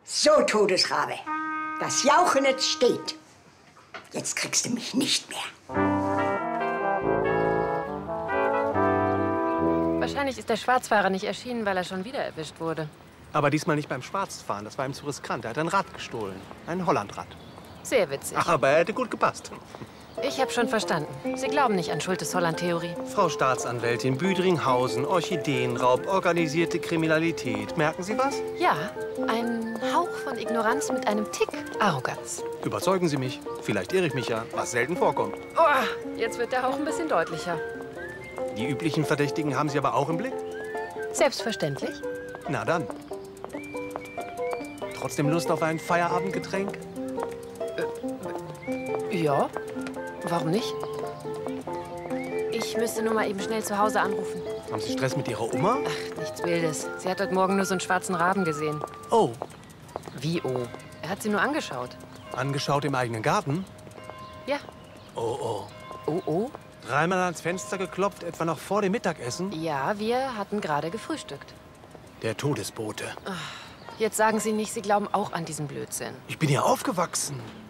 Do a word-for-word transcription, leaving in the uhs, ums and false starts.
So, Todesrabe, das Jauchenetz steht. Jetzt kriegst du mich nicht mehr. Wahrscheinlich ist der Schwarzfahrer nicht erschienen, weil er schon wieder erwischt wurde. Aber diesmal nicht beim Schwarzfahren, das war ihm zu riskant. Er hat ein Rad gestohlen, ein Hollandrad. Sehr witzig. Ach, aber er hätte gut gepasst. Ich habe schon verstanden. Sie glauben nicht an Schultes-Holland-Theorie. Frau Staatsanwältin, Büdringhausen, Orchideenraub, organisierte Kriminalität. Merken Sie was? Ja, ein Hauch von Ignoranz mit einem Tick Arroganz. Überzeugen Sie mich. Vielleicht irre ich mich ja, was selten vorkommt. Oh, jetzt wird der Hauch ein bisschen deutlicher. Die üblichen Verdächtigen haben Sie aber auch im Blick? Selbstverständlich. Na dann. Trotzdem Lust auf ein Feierabendgetränk? Äh, ja, warum nicht? Ich müsste nur mal eben schnell zu Hause anrufen. Haben Sie Stress mit Ihrer Oma? Ach, nichts Wildes. Sie hat heute Morgen nur so einen schwarzen Raben gesehen. Oh. Wie oh? Er hat sie nur angeschaut. Angeschaut im eigenen Garten? Ja. Oh, oh. Oh, oh? Dreimal ans Fenster geklopft, etwa noch vor dem Mittagessen? Ja, wir hatten gerade gefrühstückt. Der Todesbote. Ach, jetzt sagen Sie nicht, Sie glauben auch an diesen Blödsinn. Ich bin hier aufgewachsen.